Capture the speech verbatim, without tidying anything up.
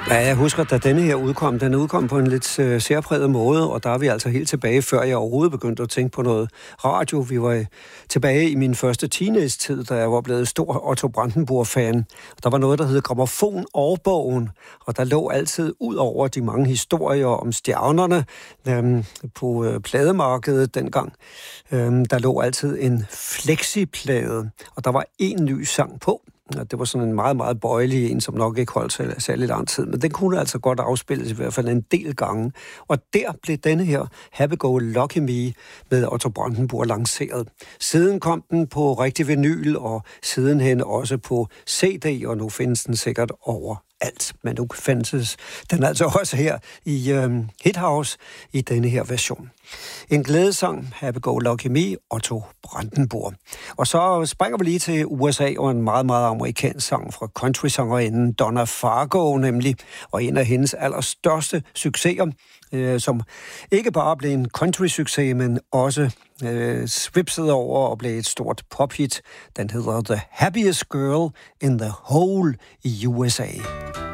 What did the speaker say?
Ja, jeg husker, da denne her udkom, den udkom på en lidt øh, særpræget måde, og der er vi altså helt tilbage, før jeg overhovedet begyndte at tænke på noget radio. Vi var øh, tilbage i min første teenage-tid, da jeg var blevet stor Otto Brandenburg-fan. Der var noget, der hed Grammofon-årbogen, og der lå altid ud over de mange historier om stjernerne øh, på øh, plademarkedet dengang. Øh, der lå altid en flexiplade, og der var en ny sang på. Det var sådan en meget, meget bøjelig en, som nok ikke holdt særlig lang tid, men den kunne altså godt afspilles i hvert fald en del gange. Og der blev denne her Happy Go Lucky Me med Otto Brandenburg lanceret. Siden kom den på rigtig vinyl, og sidenhen også på C D, og nu findes den sikkert over alt. Men nu findes den altså også her i øhm, Hithouse i denne her version. En glædesang, Happy Go Lucky Me, Otto Brandenburg. Og så springer vi lige til U S A og en meget, meget amerikansk sang fra country-sangerinden Donna Fargo nemlig, og en af hendes allerstørste succeser, øh, som ikke bare blev en country-succes, men også øh, svipsede over og blev et stort pophit. Den hedder The Happiest Girl in the Whole U S A.